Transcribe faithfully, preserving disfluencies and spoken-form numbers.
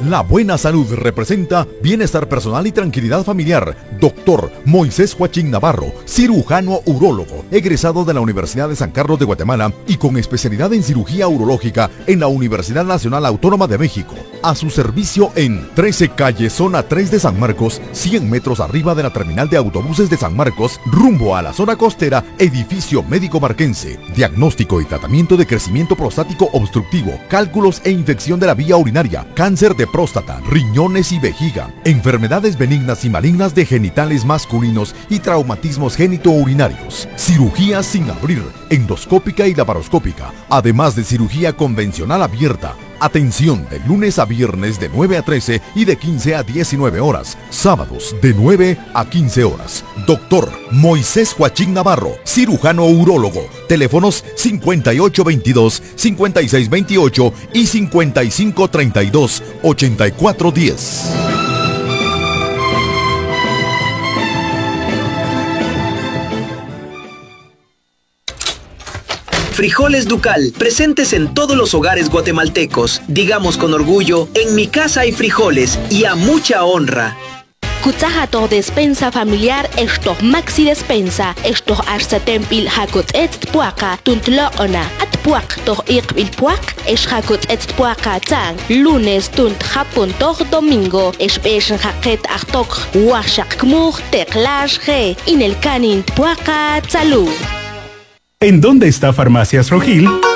La buena salud representa bienestar personal y tranquilidad familiar. Doctor Moisés Joachín Navarro, cirujano urólogo, egresado de la Universidad de San Carlos de Guatemala y con especialidad en cirugía urológica en la Universidad Nacional Autónoma de México. A su servicio en trece calle, zona tres de San Marcos, cien metros arriba de la terminal de autobuses de San Marcos, rumbo a la zona costera, edificio médico marquense. Diagnóstico y tratamiento de crecimiento prostático obstructivo, cálculos e infección de la vía urinaria, cáncer de próstata, riñones y vejiga, enfermedades benignas y malignas de genitales masculinos y traumatismos genitourinarios, cirugía sin abrir, endoscópica y laparoscópica, además de cirugía convencional abierta. Atención de lunes a viernes de nueve a trece y de quince a diecinueve horas. Sábados de nueve a quince horas. Doctor Moisés Joachín Navarro, cirujano urólogo. Teléfonos cincuenta y ocho veintidós, cincuenta y seis veintiocho y cincuenta y cinco treinta y dos, ochenta y cuatro diez. Frijoles Ducal, presentes en todos los hogares guatemaltecos. Digamos con orgullo, en mi casa hay frijoles y a mucha honra. Kutsahato despensa familiar esto maxi despensa esto arsetempil hakut etzt puaka tuntloona atpuak toh ikbil puak es hakut etzt puaka tang lunes tunt hapun toh domingo es beshen haket achtok washak kmur teklash ge in el canin puaka salud. ¿En dónde está Farmacias Rogil?